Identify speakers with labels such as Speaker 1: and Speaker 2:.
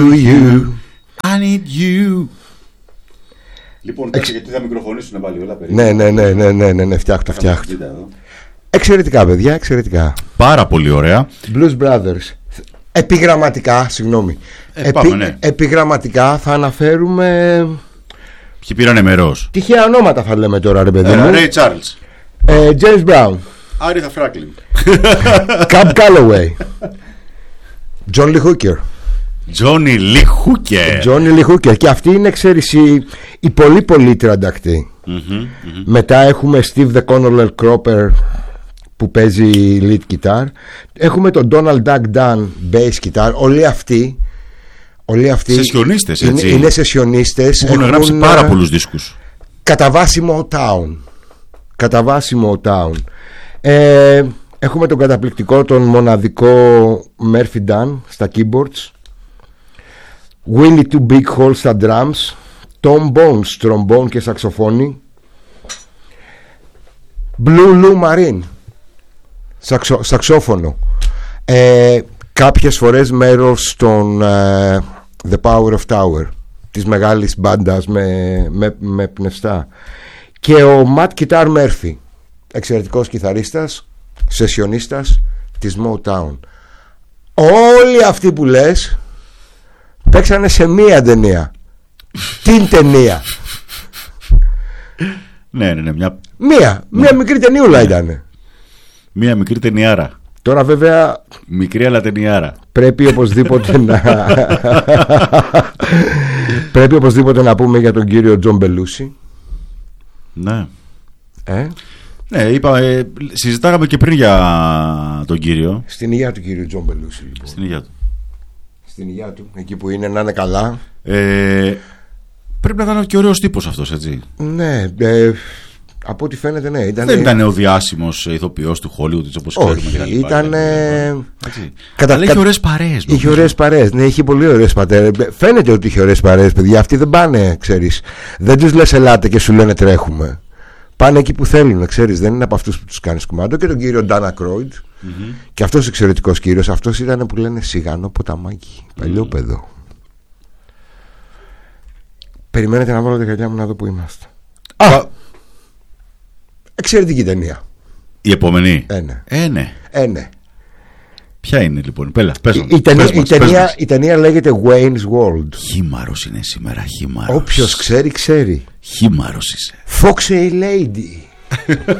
Speaker 1: you. I need you.
Speaker 2: Λοιπόν, κάτσε γιατί θα μικροφωνήσουν πάλι όλα περίπου.
Speaker 1: Ναι, φτιάχτω. Εξαιρετικά, παιδιά, εξαιρετικά.
Speaker 2: Πάρα πολύ ωραία.
Speaker 1: Blues Brothers. Επιγραμματικά, συγγνώμη.
Speaker 2: Ναι.
Speaker 1: Επιγραμματικά θα αναφέρουμε.
Speaker 2: Ποιοι πήρανε μέρος?
Speaker 1: Τυχαία ονόματα θα λέμε τώρα, ρε παιδί μου.
Speaker 2: Ray Charles,
Speaker 1: James Brown,
Speaker 2: Aretha Franklin,
Speaker 1: Cab Calloway, John Lee Hooker.
Speaker 2: Johnny Lee Hooker.
Speaker 1: Johnny Lee Hooker. Και αυτή είναι, ξέρεις, η πολύ πολύ τραντακτή. Μετά έχουμε Steve the Connoller Cropper που παίζει lead guitar. Έχουμε τον Donald Duck Dunn bass guitar. Όλοι αυτοί
Speaker 2: σεσιονίστες, έτσι.
Speaker 1: Είναι σεσιονίστες.
Speaker 2: Έχουν γράψει πάρα πολλούς δίσκους.
Speaker 1: Κατά βάση Motown. Έχουμε τον καταπληκτικό, τον μοναδικό Murphy Dunn στα keyboards, Willie Two Big Hole στα drums, Tom Bones τρομπόν και σαξοφόνι, Blue Lou Marine σαξόφωνο, κάποιες φορές μέρος στον The Power of Tower, της μεγάλης μπάντας με πνευστά, και ο Matt Guitar Murphy, εξαιρετικός κιθαρίστας, σεσιονίστας της Motown. Όλοι αυτοί που λες παίξανε σε μία ταινία. Την ταινία.
Speaker 2: Ναι,
Speaker 1: Μία μικρή ταινιούλα ήταν.
Speaker 2: Μία μικρή ταινιάρα.
Speaker 1: Τώρα βέβαια
Speaker 2: μικρή αλλά ταινιάρα.
Speaker 1: Πρέπει οπωσδήποτε να πούμε για τον κύριο Τζον Μπελούσι.
Speaker 2: Ναι. Ναι, συζητάγαμε και πριν για τον κύριο.
Speaker 1: Στην υγεία του κύριου Τζον Μπελούσι, λοιπόν. Στην υγεία του, εκεί που είναι, να είναι καλά.
Speaker 2: Πρέπει να ήταν και ωραίος τύπος αυτός, έτσι.
Speaker 1: Ναι, από ό,τι φαίνεται, ναι.
Speaker 2: Δεν ήταν ο διάσημος ηθοποιός του Hollywood, όπως ξέρουμε.
Speaker 1: Όχι, ήταν.
Speaker 2: Αλλά είχε ωραίες παρέες.
Speaker 1: Είχε ωραίες παρέες, ναι, είχε πολύ ωραίες παρέες. Φαίνεται ότι είχε ωραίες παρέες, παιδιά. Αυτοί δεν πάνε, ξέρεις. Δεν τους λες ελάτε και σου λένε τρέχουμε. Πάνε εκεί που θέλουν, ξέρεις. Δεν είναι από αυτούς που τους κάνεις κουμάντο. Και τον κύριο Ντάνα Κρόιντ. Και αυτός εξαιρετικός κύριος. Αυτός ήταν που λένε σιγανό ποταμάκι. Παλιόπαιδο. Περιμένετε να βάλω τη καρδιά μου να δω που είμαστε. Εξαιρετική ταινία.
Speaker 2: Η επόμενη.
Speaker 1: Ναι.
Speaker 2: Ποια είναι λοιπόν?
Speaker 1: Η ταινία λέγεται Wayne's World.
Speaker 2: Χήμαρος είναι σήμερα, χήμαρος.
Speaker 1: Όποιος ξέρει, ξέρει.
Speaker 2: Χήμαρος είσαι.
Speaker 1: Foxy Lady.